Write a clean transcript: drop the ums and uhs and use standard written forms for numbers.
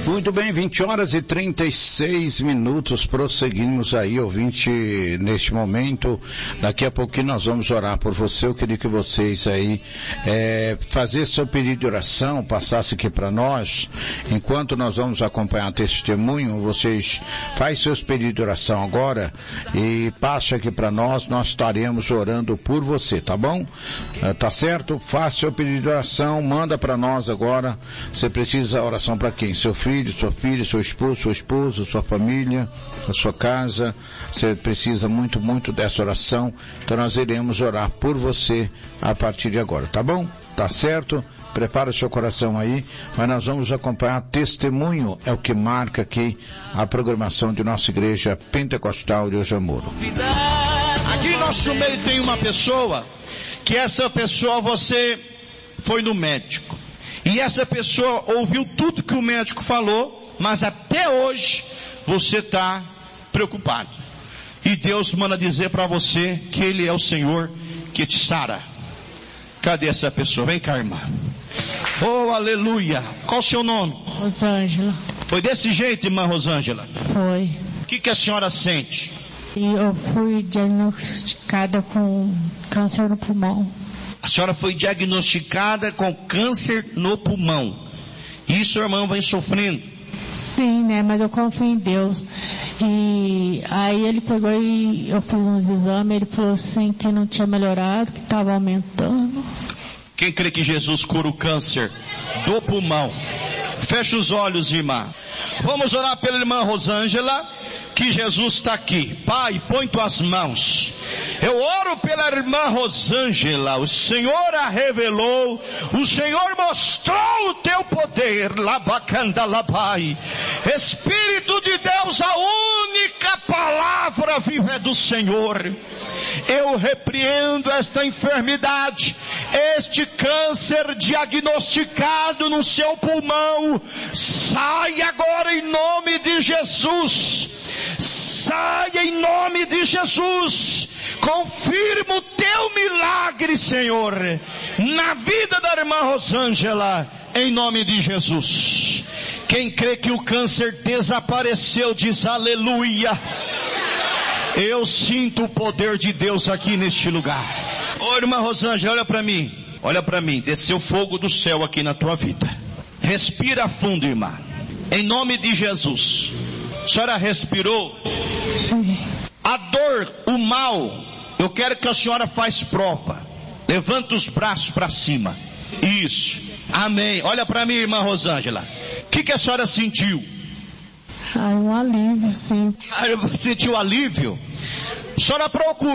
Muito bem, 20 horas e 36 minutos, prosseguimos aí, ouvinte, neste momento. Daqui a pouquinho nós vamos orar por você. Eu queria que vocês aí, fazer seu pedido de oração, passasse aqui para nós. Enquanto nós vamos acompanhar testemunho, vocês faz seus pedidos de oração agora e passe aqui para nós estaremos orando por você, tá bom? Tá certo? Faça seu pedido de oração, manda para nós agora. Você precisa oração para quem? Seu filho, sua filha, seu esposo, sua esposa, sua família, a sua casa. Você precisa muito, muito dessa oração. Então nós iremos orar por você a partir de agora, tá bom? Tá certo? Prepara o seu coração aí, mas nós vamos acompanhar testemunho, é o que marca aqui a programação de nossa igreja pentecostal de Ojamoro. Aqui em nosso meio tem uma pessoa, que essa pessoa você foi no médico. E essa pessoa ouviu tudo que o médico falou, mas até hoje você está preocupado. E Deus manda dizer para você que Ele é o Senhor que te sara. Cadê essa pessoa? Vem cá, irmã. Oh, aleluia. Qual o seu nome? Rosângela. Foi desse jeito, irmã Rosângela? Foi. O que a senhora sente? E eu fui diagnosticada com câncer no pulmão. A senhora foi diagnosticada com câncer no pulmão. E isso, irmão, vem sofrendo? Sim, né? Mas eu confio em Deus. E aí ele pegou e eu fiz uns exames, ele falou assim que não tinha melhorado, que estava aumentando. Quem crê que Jesus cura o câncer do pulmão? Fecha os olhos, irmã. Vamos orar pela irmã Rosângela, que Jesus está aqui. Pai, põe tuas mãos. Eu oro pela irmã Rosângela. O Senhor a revelou. O Senhor mostrou o teu poder. Labacanda labai. Espírito de Deus, a única palavra viva é do Senhor. Eu repreendo esta enfermidade, este câncer diagnosticado no seu pulmão. Sai agora em nome de Jesus. Saia em nome de Jesus. Confirma o teu milagre, Senhor, na vida da irmã Rosângela, em nome de Jesus. Quem crê que o câncer desapareceu, diz aleluia. Eu sinto o poder de Deus aqui neste lugar. Ô irmã Rosângela, olha para mim. Olha para mim, desceu fogo do céu aqui na tua vida. Respira fundo, irmã. Em nome de Jesus. A senhora respirou? Sim. A dor, o mal, eu quero que a senhora faça prova. Levanta os braços para cima. Isso. Amém. Olha para mim, irmã Rosângela. O que a senhora sentiu? Um alívio, sim. Sentiu alívio? A senhora procurou